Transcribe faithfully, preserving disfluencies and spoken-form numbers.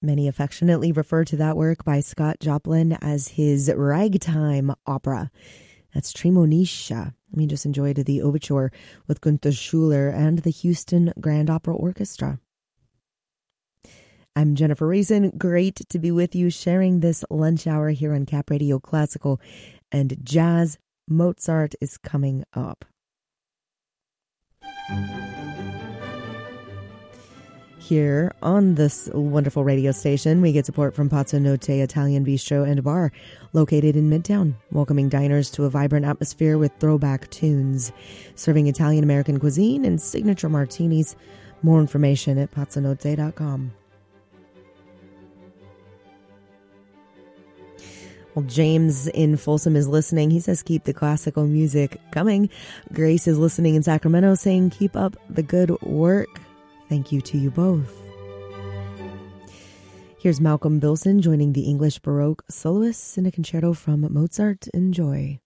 Many affectionately refer to that work by Scott Joplin as his ragtime opera. That's Tremonisha. We just enjoyed the overture with Gunther Schuller and the Houston Grand Opera Orchestra. I'm Jennifer Reason. Great to be with you, sharing this lunch hour here on Cap Radio Classical and Jazz. Mozart is coming up. Here on this wonderful radio station, we get support from Pazzo Notte Italian Bistro and Bar, located in Midtown, welcoming diners to a vibrant atmosphere with throwback tunes, serving Italian-American cuisine and signature martinis. More information at pazzo notte dot com. Well, James in Folsom is listening. He says, keep the classical music coming. Grace is listening in Sacramento, saying, keep up the good work. Thank you to you both. Here's Malcolm Bilson joining the English Baroque soloists in a concerto from Mozart. Enjoy.